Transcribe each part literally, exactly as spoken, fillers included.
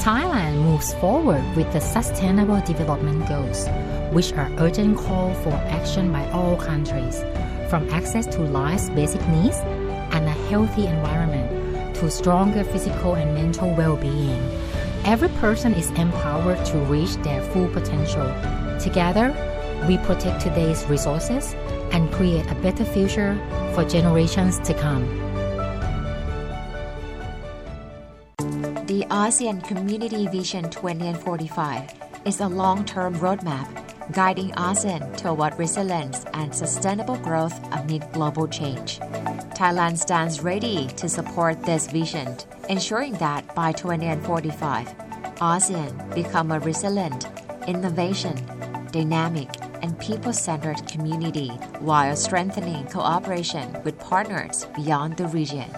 Thailand moves forward with the Sustainable Development Goals, which are urgent call for action by all countries, from access to life's basic needs and a healthy environment to stronger physical and mental well-being. Every person is empowered to reach their full potential. Together, we protect today's resources and create a better future for generations to come. The ASEAN Community Vision twenty forty-five is a long-term roadmap guiding ASEAN toward resilience and sustainable growth amid global change. Thailand stands ready to support this vision, ensuring that by twenty forty-five, ASEAN become a resilient, innovation, dynamic, and people-centered community while strengthening cooperation with partners beyond the region.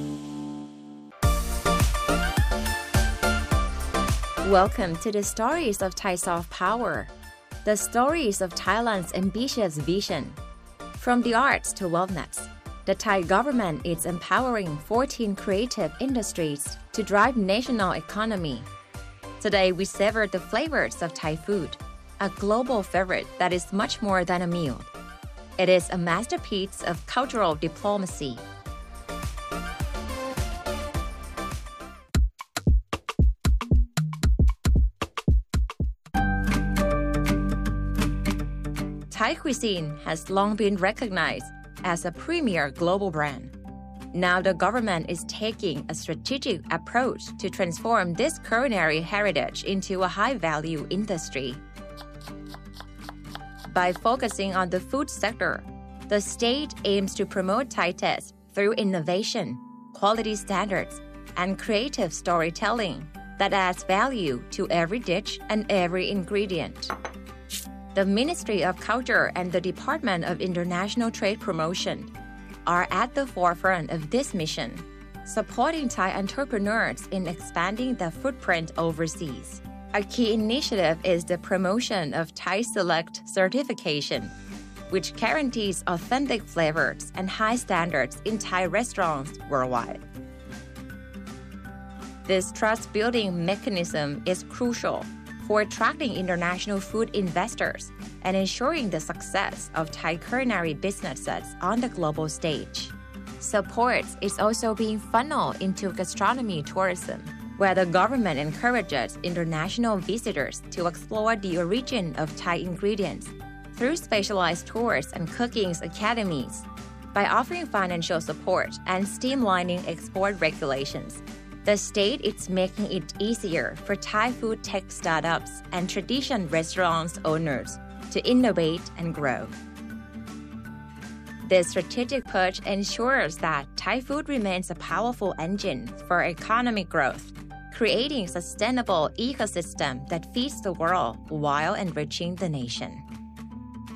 Welcome to the Stories of Thai Soft Power, the stories of Thailand's ambitious vision. From the arts to wellness, the Thai government is empowering fourteen creative industries to drive national economy. Today, we savor the flavors of Thai food, a global favorite that is much more than a meal. It is a masterpiece of cultural diplomacy. Thai cuisine has long been recognized as a premier global brand. Now the government is taking a strategic approach to transform this culinary heritage into a high-value industry. By focusing on the food sector, the state aims to promote Thai taste through innovation, quality standards, and creative storytelling that adds value to every dish and every ingredient. The Ministry of Culture and the Department of International Trade Promotion are at the forefront of this mission, supporting Thai entrepreneurs in expanding their footprint overseas. A key initiative is the promotion of Thai Select certification, which guarantees authentic flavors and high standards in Thai restaurants worldwide. This trust-building mechanism is crucial for attracting international food investors and ensuring the success of Thai culinary businesses on the global stage. Support is also being funneled into gastronomy tourism, where the government encourages international visitors to explore the origin of Thai ingredients through specialized tours and cooking academies. By offering financial support and streamlining export regulations, the state is making it easier for Thai food tech startups and tradition restaurants owners to innovate and grow. This strategic push ensures that Thai food remains a powerful engine for economic growth, creating a sustainable ecosystem that feeds the world while enriching the nation.